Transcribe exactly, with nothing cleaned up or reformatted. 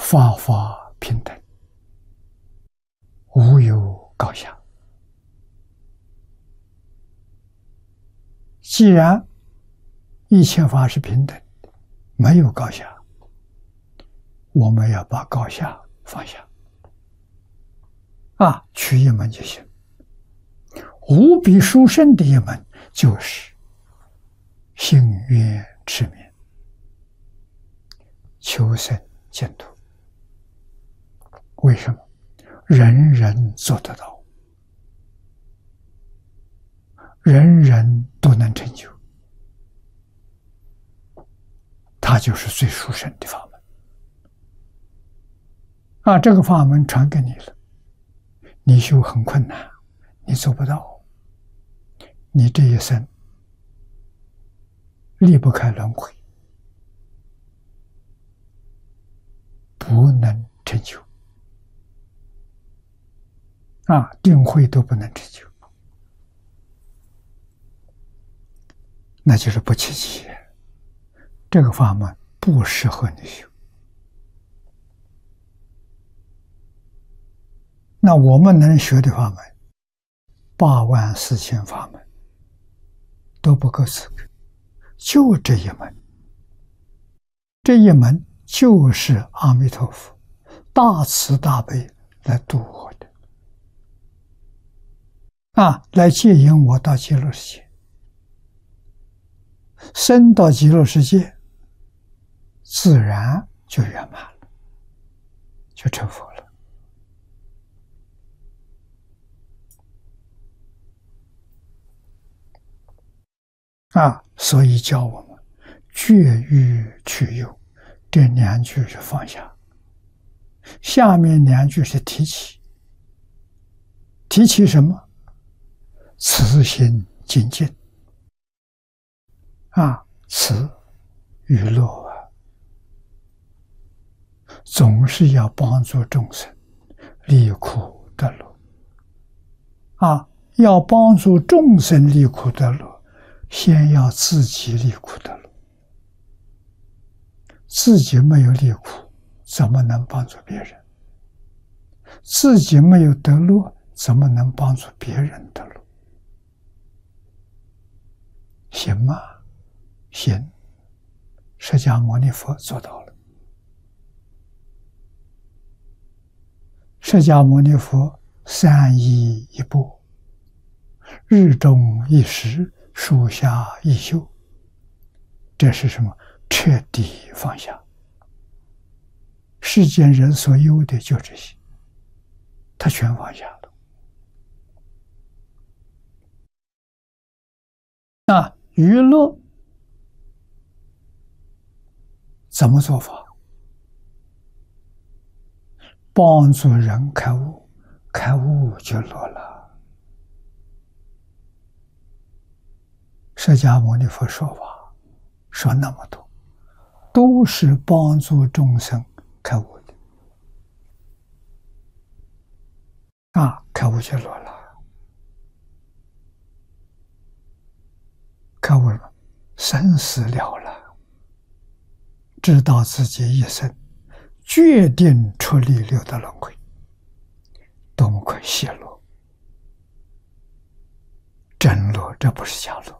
法法平等，无有高下。既然一切法是平等的，没有高下，我们要把高下放下，啊，取一门就行。无比殊胜的一门就是信愿持名，求生净土。为什么？人人做得到，人人都能成就，它就是最殊胜的法门。啊，这个法门传给你了，你修很困难，你做不到，你这一生离不开轮回，不能成就，啊，定慧都不能成就，那就是不契机，这个法门不适合你修。那我们能学的法门，八万四千法门都不够资格，就这一门，这一门就是阿弥陀佛大慈大悲来度我的，啊，来接引我到极乐世界。生到极乐世界，自然就圆满了，就成佛了。啊，所以教我们绝欲去有，这两句是放下，下面两句是提起。提起什么？慈心精进。啊，慈与乐啊，总是要帮助众生离苦得乐。啊，要帮助众生离苦得乐，先要自己离苦得乐。自己没有离苦，怎么能帮助别人？自己没有得乐，怎么能帮助别人得乐？行吗？行，释迦牟尼佛做到了。释迦牟尼佛三依一钵，日中一时，树下一宿，这是什么？彻底放下。世间人所有的就这些，他全放下了。那娱乐怎么做法？帮助人开悟，开悟就乐了。释迦牟尼佛说法说那么多，都是帮助众生开悟的，啊，开悟就乐了。开悟了，生死了了，知道自己一生决定出离六道轮回，多么快喜乐！真乐，这不是假乐。